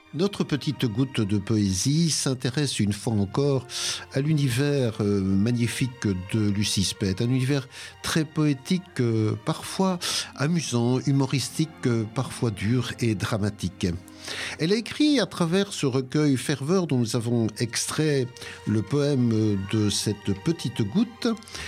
Notre petite goutte de poésie s'intéresse une fois encore à l'univers magnifique de Lucie Speth, un univers très poétique, parfois amusant, humoristique, parfois dur et dramatique. Elle a écrit à travers ce recueil Ferveur dont nous avons extrait le poème de cette petite goutte,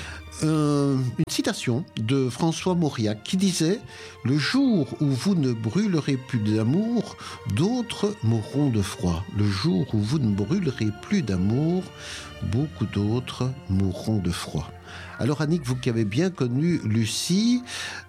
une citation de François Mauriac qui disait « Le jour où vous ne brûlerez plus d'amour, d'autres mourront de froid. Le jour où vous ne brûlerez plus d'amour, beaucoup d'autres mourront de froid. » Alors Annick, vous qui avez bien connu Lucie,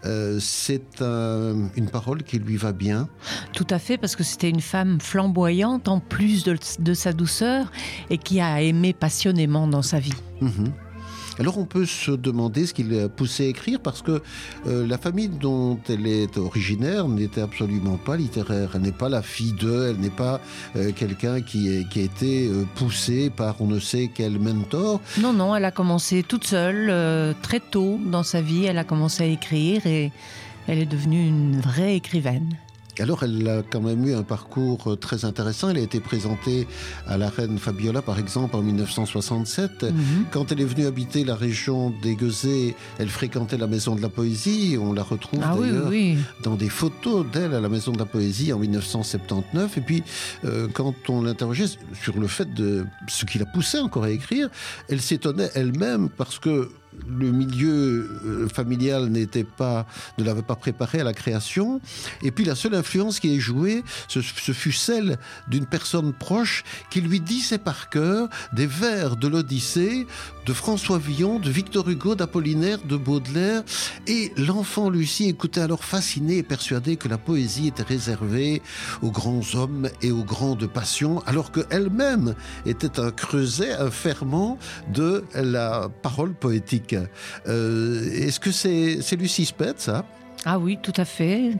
c'est une parole qui lui va bien. Tout à fait, parce que c'était une femme flamboyante en plus de sa douceur et qui a aimé passionnément dans sa vie. Alors on peut se demander ce qui l'a poussé à écrire parce que la famille dont elle est originaire n'était absolument pas littéraire. Elle n'est pas la fille d'eux, elle n'est pas quelqu'un qui a été poussé par on ne sait quel mentor. Non, elle a commencé toute seule, très tôt dans sa vie. Elle a commencé à écrire et elle est devenue une vraie écrivaine. Alors, elle a quand même eu un parcours très intéressant. Elle a été présentée à la reine Fabiola, par exemple, en 1967. Quand elle est venue habiter la région des Guezets, elle fréquentait la Maison de la Poésie. On la retrouve d'ailleurs dans des photos d'elle à la Maison de la Poésie en 1979. Et puis, quand on l'interrogeait sur le fait de ce qui la poussait encore à écrire, elle s'étonnait elle-même parce que le milieu familial ne l'avait pas préparé à la création. Et puis la seule influence qui est jouée, ce fut celle d'une personne proche qui lui disait par cœur des vers de l'Odyssée, de François Villon, de Victor Hugo, d'Apollinaire, de Baudelaire. Et l'enfant Lucie écoutait alors fasciné et persuadé que la poésie était réservée aux grands hommes et aux grandes passions, alors qu'elle-même était un creuset, un ferment de la parole poétique. Est-ce que c'est Lucie Speth, ça ? Ah oui, tout à fait.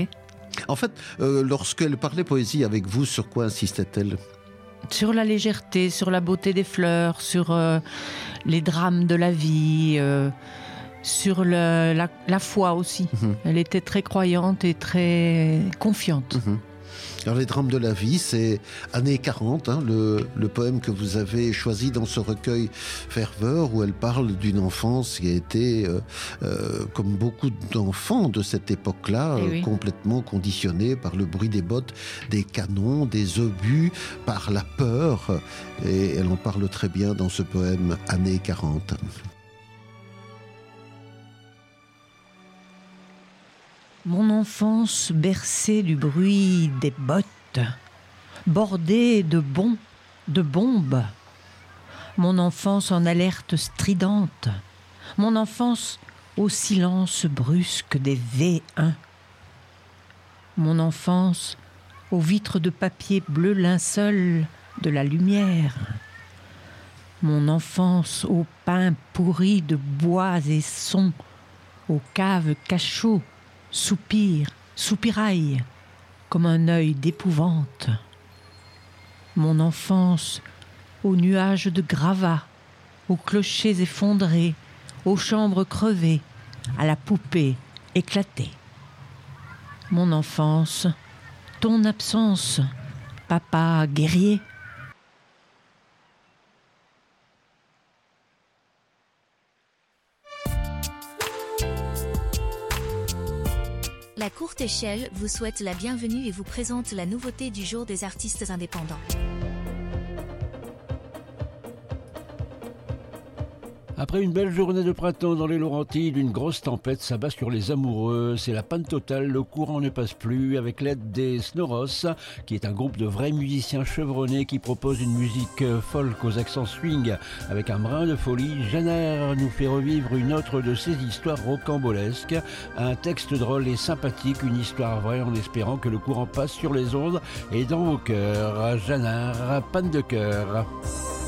En fait, lorsqu'elle parlait poésie avec vous, sur quoi insistait-elle ? Sur la légèreté, sur la beauté des fleurs, sur les drames de la vie, sur la foi aussi. Elle était très croyante et très confiante. Alors les drames de la vie, c'est Années 40, le poème que vous avez choisi dans ce recueil Ferveur, où elle parle d'une enfance qui a été, comme beaucoup d'enfants de cette époque-là, complètement conditionnée par le bruit des bottes, des canons, des obus, par la peur. Et elle en parle très bien dans ce poème Années 40. Mon enfance bercée du bruit des bottes, bordée de bombes. Mon enfance en alerte stridente. Mon enfance au silence brusque des V1. Mon enfance aux vitres de papier bleu linceul de la lumière. Mon enfance aux pains pourris de bois et sons, aux caves cachots, soupiraille, comme un œil d'épouvante. Mon enfance aux nuages de gravats, aux clochers effondrés, aux chambres crevées, à la poupée éclatée. Mon enfance, ton absence, papa guerrier. La Courte Échelle vous souhaite la bienvenue et vous présente la nouveauté du jour des artistes indépendants. Après une belle journée de printemps dans les Laurentides, une grosse tempête s'abat sur les amoureux. C'est la panne totale, le courant ne passe plus. Avec l'aide des Snoros, qui est un groupe de vrais musiciens chevronnés qui propose une musique folk aux accents swing avec un brin de folie, Jeannère nous fait revivre une autre de ses histoires rocambolesques. Un texte drôle et sympathique, une histoire vraie en espérant que le courant passe sur les ondes et dans vos cœurs. Jeannère, panne de cœur.